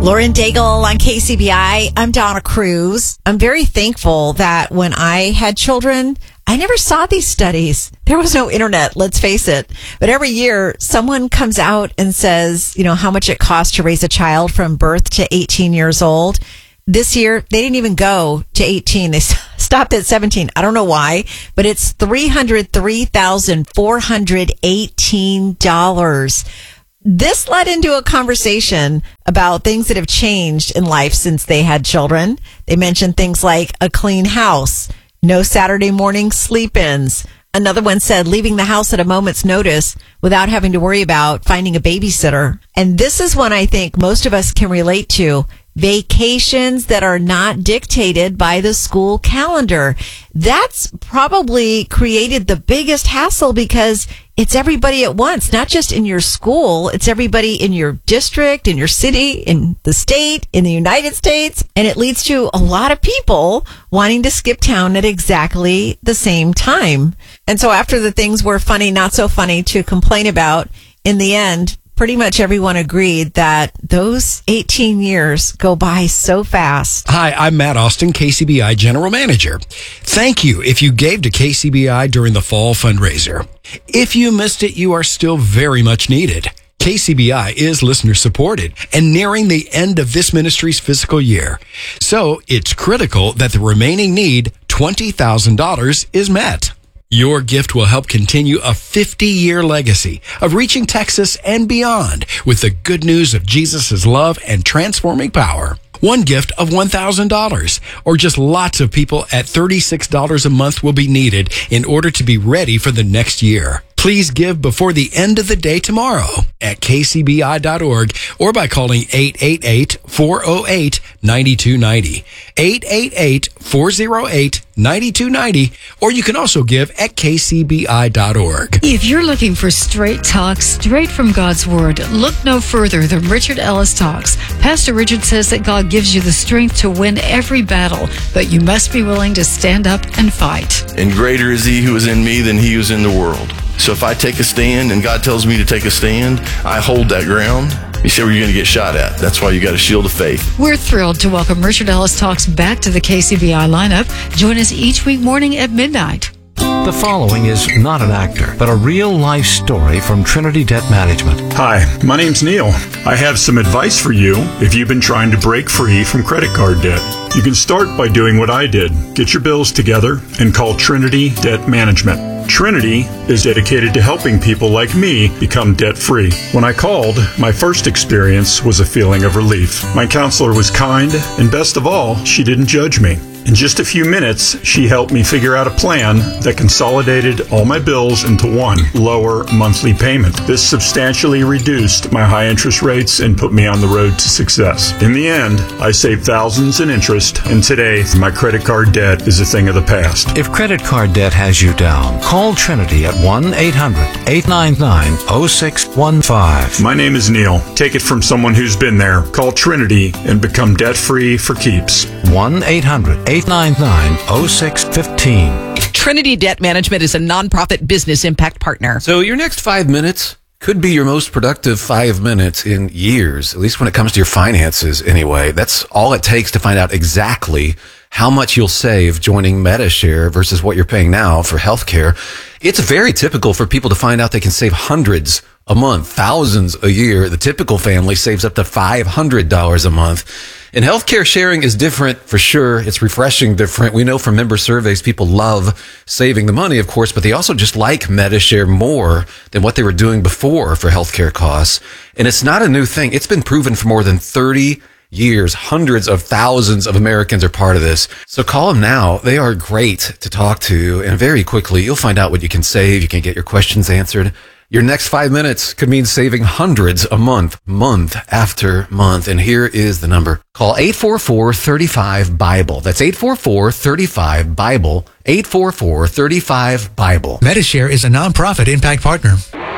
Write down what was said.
Lauren Daigle on KCBI. I'm Donna Cruz. I'm very thankful that when I had children, I never saw these studies. There was no internet, let's face it. But every year, someone comes out and says, how much it costs to raise a child from birth to 18 years old. This year, they didn't even go to 18. They stopped at 17. I don't know why, but it's $303,418. This led into a conversation about things that have changed in life since they had children. They mentioned things like a clean house, no Saturday morning sleep-ins. Another one said leaving the house at a moment's notice without having to worry about finding a babysitter. And this is one I think most of us can relate to. Vacations that are not dictated by the school calendar. That's probably created the biggest hassle because it's everybody at once, not just in your school. It's everybody in your district, in your city, in the state, in the United States. And it leads to a lot of people wanting to skip town at exactly the same time. And so after the things were funny, not so funny to complain about, in the end, pretty much everyone agreed that those 18 years go by so fast. Hi, I'm Matt Austin, KCBI General Manager. Thank you if you gave to KCBI during the fall fundraiser. If you missed it, you are still very much needed. KCBI is listener supported and nearing the end of this ministry's fiscal year. So it's critical that the remaining need, $20,000, is met. Your gift will help continue a 50-year legacy of reaching Texas and beyond with the good news of Jesus' love and transforming power. One gift of $1,000 or just lots of people at $36 a month will be needed in order to be ready for the next year. Please give before the end of the day tomorrow at kcbi.org or by calling 888-408-9290. 888-408-9290, or you can also give at kcbi.org. If you're looking for straight talk, straight from God's Word, look no further than Richard Ellis Talks. Pastor Richard says that God gives you the strength to win every battle, but you must be willing to stand up and fight. And greater is He who is in me than he who is in the world. So if I take a stand and God tells me to take a stand, I hold that ground. You say where you're going to get shot at. That's why you got a shield of faith. We're thrilled to welcome Richard Ellis Talks back to the KCBI lineup. Join us each week morning at midnight. The following is not an actor, but a real-life story from Trinity Debt Management. Hi, my name's Neil. I have some advice for you if you've been trying to break free from credit card debt. You can start by doing what I did. Get your bills together and call Trinity Debt Management. Trinity is dedicated to helping people like me become debt-free. When I called, my first experience was a feeling of relief. My counselor was kind, and best of all, she didn't judge me. In just a few minutes, she helped me figure out a plan that consolidated all my bills into one lower monthly payment. This substantially reduced my high interest rates and put me on the road to success. In the end, I saved thousands in interest, and today, my credit card debt is a thing of the past. If credit card debt has you down, call Trinity at 1-800-899-0615. My name is Neil. Take it from someone who's been there. Call Trinity and become debt-free for keeps. 1-800-899-0615. Trinity Debt Management is a nonprofit business impact partner. So your next 5 minutes could be your most productive 5 minutes in years, at least when it comes to your finances anyway. That's all it takes to find out exactly how much you'll save joining Medi-Share versus what you're paying now for healthcare. It's very typical for people to find out they can save hundreds a month, thousands a year. The typical family saves up to $500 a month. And healthcare sharing is different for sure. It's refreshing different. We know from member surveys, people love saving the money, of course, but they also just like Medi-Share more than what they were doing before for healthcare costs. And it's not a new thing. It's been proven for more than 30 years. Hundreds of thousands of Americans are part of this. So call them now. They are great to talk to. And very quickly, you'll find out what you can save. You can get your questions answered. Your next 5 minutes could mean saving hundreds a month, month after month. And here is the number. Call 844-35-BIBLE. That's 844-35-BIBLE. 844-35-BIBLE. Medi-Share is a nonprofit impact partner.